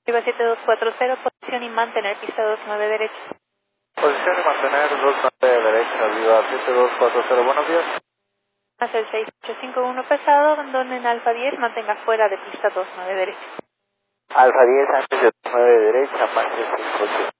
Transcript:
Viva 7240, posición y mantener pista 29 derecha. Posición y mantener 29 derecha, Viva 7240, buenos días. Hacia el 6851 pesado, abandone en Alfa 10, mantenga fuera de pista 29 derecha. Alfa 10 antes de 9 derecha, Max 58.